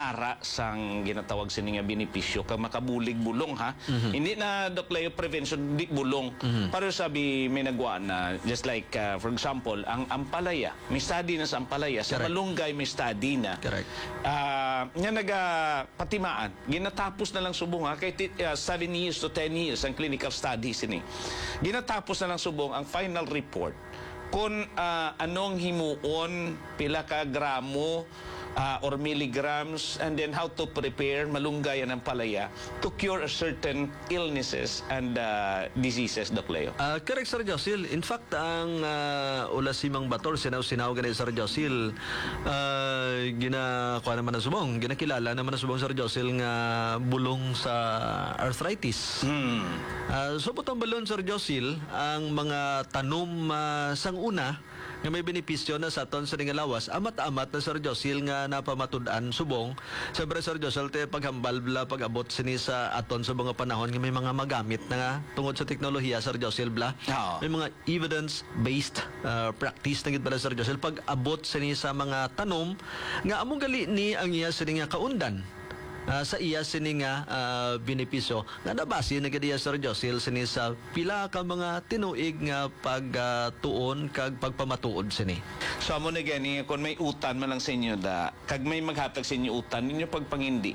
ara sang ginatawag sini nga benepisyo kag makabulig bulong ha. Hindi na Doc prevention di bulong. Pero sabi may nagwa na just like for example ang ampalaya, may study na sa ampalaya, sa malunggay may study na. Correct. Nga patimaan, ginatapos na lang subong ha, kay 7 years to 10 years ang clinical studies ini. Ginatapos na lang subong ang final report kung anong himuon, pila ka gramo or milligrams, and then how to prepare malunggay ng palaya to cure certain illnesses and diseases, Doc Leo. Correct, Sir Josil. In fact, ang ulasimang bator, sinaw-sinaw ganit, Sir Josil, ginakuha naman na subong, ginakilala naman na subong, Sir Josil, nga bulong sa arthritis. So, putang balon, Sir Josil, ang mga tanom sang una, nga may benepisyo na sa aton sa lawas, amat-amat na Sir Josil nga napamatud-an subong. Siyempre Sir Josil, paghambal bla pag-abot sini sa aton sa mga panahon nga may mga magamit na nga tungod sa teknolohiya, Sir Josil bla. May mga evidence-based practice na gid bala, Sir Josil, pag-abot sini sa mga tanom nga among gali ni ang iya sini nga kaundan. Sa iya sini nga benepisyo nga nabase na gadiya, Sir Josil, sini sa pila ka mga tinuig nga pagtuon kag pagpamatuod sini. So amo na gani kung may utan man lang sa inyo da kag may maghatag sa inyo utan ninyo pagpangindi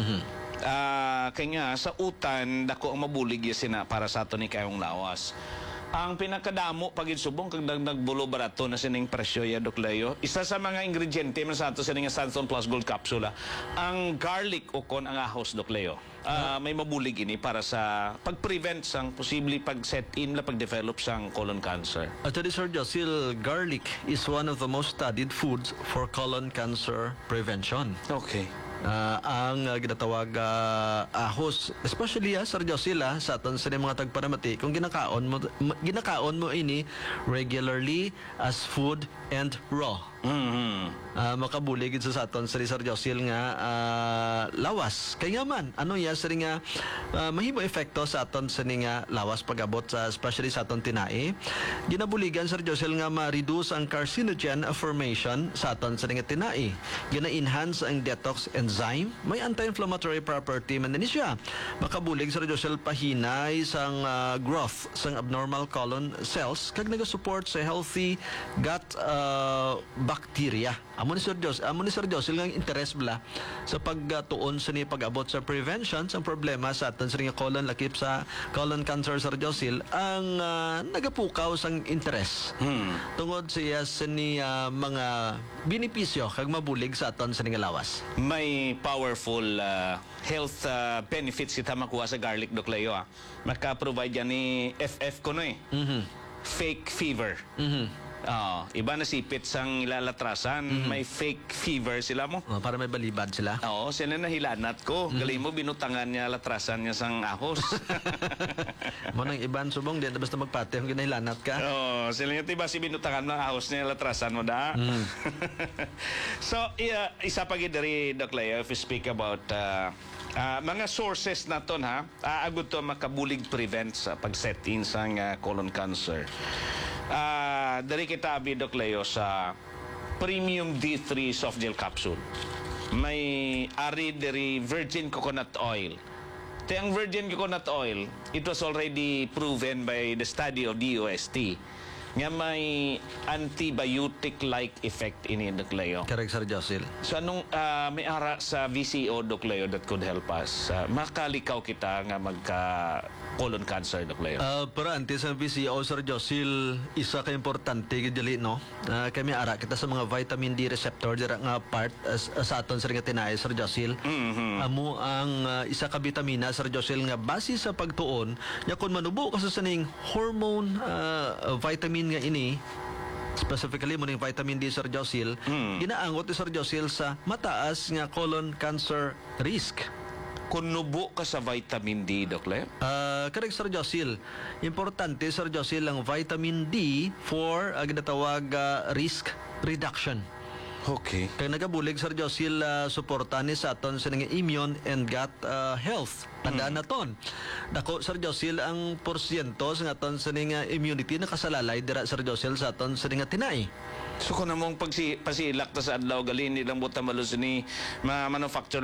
kay nga sa utan dako ang mabulig sina para sa ato ni kayong lawas. Ang pinakadamo pagid subong kag nagbulo barato na sining presyo ya, Doc Leo. Isa sa mga ingrediente man sa ato sining Santon Plus Gold Capsula, ang garlic o kon ang ahos, Doc Leo. May mabulig ini para sa pag-prevent sang posible pag-set-in la pag-develop sang colon cancer. At Sir Josil, garlic is one of the most studied foods for colon cancer prevention. Okay. Ang ginatawag ahos, especially Sir Josil, sa aton sa mga tagparamati, kung ginakaon mo ini regularly as food and raw. Makabuligid sa aton sa Sir Josil nga lawas. Kaya nga man, ano ya sa nga mahimo epekto sa aton sa nga lawas pag-abot sa especially sa aton tinae. Ginabuligan, Sir Josil, nga ma-reduce ang carcinogen formation sa aton sa nga tinae. Gina-enhance ang detox enzyme. May anti-inflammatory property man din siya. Makabulig, Sir Josil, pahinay sang growth sang abnormal colon cells kag naga-support sa healthy gut bacteria. Amo ni Sir Josil nga interes bala sa pagtuon sa ni pag-abot sa prevention sa problema sa aton sa nga colon lakip sa colon cancer, Sir Josil, ang nagapukaw sang interes tungod siya sa ni mga benepisyo kag mabulig sa aton sa nga lawas. May powerful health benefits kita makuha sa garlic, Doc Leo. Maka-provide yan ni FF ko no fake fever. Iba na sipit sang ilalatrasan, may fake fever sila mo. Para may balibad sila. Oo, sila na hilanat ko. Galing mo, binutangan niya, latrasan niya sang ahos. Mo nang iban subong, di basta magpate kung ginahilanat ka. Oo, sila nga tiba si binutangan ng ahos niya, latrasan mo da. So, isa pa gidari, Doc Leo, if we speak about mga sources naton ha, agud to makabulig prevent sa pag-set-in sang colon cancer. Dari kita abi, Doc Leo, sa Premium D3 soft gel capsule. May ari dari virgin coconut oil. Ang virgin coconut oil, it was already proven by the study of DOST nga may antibiotic-like effect ini, Doc Leo. Correct, Sir Josil. So anong may ara sa VCO, Doc Leo, that could help us makalikaw kita nga magka colon cancer, Doc Leo? Pero antes sa VCO, Sir Josil, isa ka importante gidili, no? Kami ara kita sa mga vitamin D receptor dira nga part sa aton sa nga tinae, Sir Josil. Amo ang isa ka vitamina, Sir Josil, nga base sa pagtuon nya kun manubo ka sa saning hormone vitamin nga ini, specifically mo ning vitamin D, Sir Josil, ginaangot ni Sir Josil sa mataas nga colon cancer risk. Kung nubo ka sa vitamin D, Doc Leo? Correct, Sir Josil. Importante, Sir Josil, ang vitamin D for ginatawag risk reduction. Okay. Kaya nagabulig, Sir Josil, suportan ni sa aton sa nga immune and gut health. Tandaan na ton. Dako, Sir Josil, ang porsyento sa aton sa nga immunity nakasalalay dira, Sir Josil, sa aton sa nga tinay. So kung namong pasilak ta sa adlaw galin nilang buta malos ni manufacture